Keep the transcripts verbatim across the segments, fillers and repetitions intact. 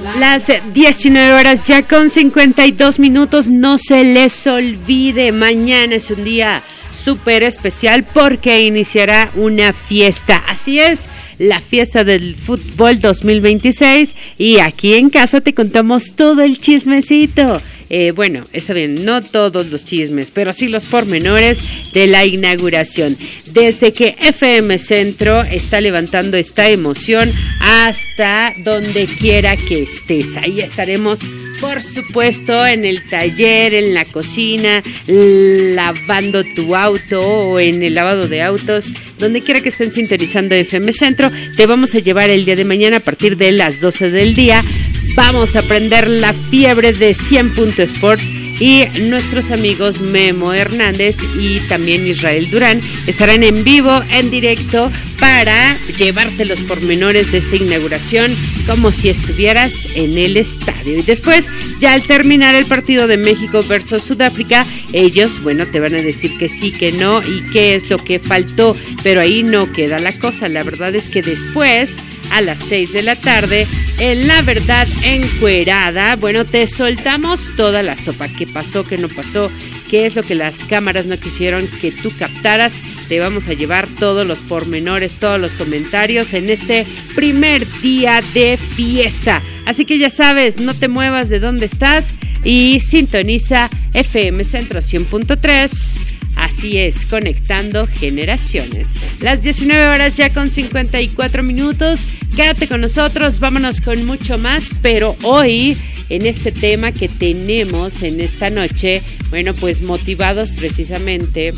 Las diecinueve horas ya con cincuenta y dos minutos, no se les olvide, mañana es un día súper especial porque iniciará una fiesta, así es, la fiesta del fútbol dos mil veintiséis y aquí en casa te contamos todo el chismecito. Eh, bueno, está bien, no todos los chismes, pero sí los pormenores de la inauguración. Desde que F M Centro está levantando esta emoción hasta donde quiera que estés. Ahí estaremos, por supuesto, en el taller, en la cocina, lavando tu auto o en el lavado de autos, donde quiera que estén sintonizando F M Centro. Te vamos a llevar el día de mañana a partir de las doce del día. Vamos a prender la fiebre de cien punto sport y nuestros amigos Memo Hernández y también Israel Durán estarán en vivo, en directo, para llevarte los pormenores de esta inauguración como si estuvieras en el estadio. Y después, ya al terminar el partido de México versus Sudáfrica, ellos, bueno, te van a decir que sí, que no y qué es lo que faltó, pero ahí no queda la cosa. La verdad es que después, a las seis de la tarde, en La Verdad Encuerada, bueno, te soltamos toda la sopa. ¿Qué pasó? ¿Qué no pasó? ¿Qué es lo que las cámaras no quisieron que tú captaras? Te vamos a llevar todos los pormenores, todos los comentarios en este primer día de fiesta. Así que ya sabes, no te muevas de donde estás y sintoniza F M Centro cien punto tres. Así es, conectando generaciones. Las diecinueve horas ya con cincuenta y cuatro minutos. Quédate con nosotros, vámonos con mucho más, pero hoy en este tema que tenemos en esta noche, bueno, pues motivados precisamente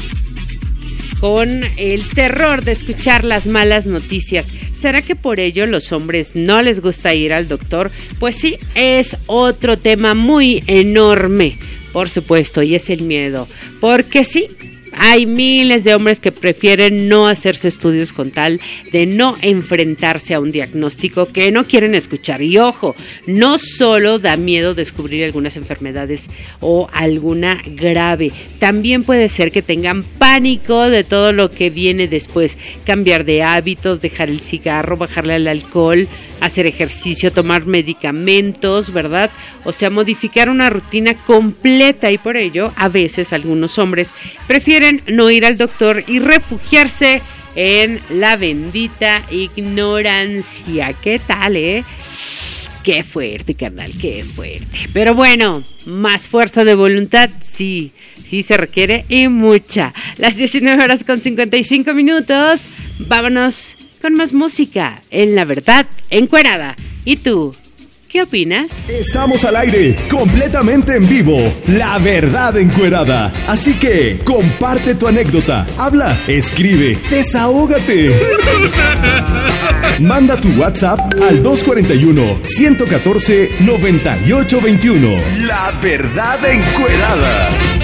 con el terror de escuchar las malas noticias. ¿Será que por ello los hombres no les gusta ir al doctor? Pues sí, es otro tema muy enorme, por supuesto, y es el miedo. Porque sí, hay miles de hombres que prefieren no hacerse estudios con tal de no enfrentarse a un diagnóstico que no quieren escuchar. Y ojo, no solo da miedo descubrir algunas enfermedades o alguna grave, también puede ser que tengan pánico de todo lo que viene después. Cambiar de hábitos, dejar el cigarro, bajarle al alcohol, hacer ejercicio, tomar medicamentos, ¿verdad? O sea, modificar una rutina completa y por ello, a veces algunos hombres prefieren no ir al doctor y refugiarse en la bendita ignorancia. ¿Qué tal, eh? Qué fuerte, carnal, qué fuerte. Pero bueno, más fuerza de voluntad, sí, sí se requiere y mucha. Las diecinueve horas con cincuenta y cinco minutos, vámonos con más música en La Verdad Encuerada. ¿Y tú? ¿Qué opinas? Estamos al aire, completamente en vivo, La Verdad Encuerada. Así que, comparte tu anécdota, habla, escribe, desahógate. Manda tu WhatsApp al dos cuatro uno, uno uno cuatro, nueve ocho dos uno. La Verdad Encuerada.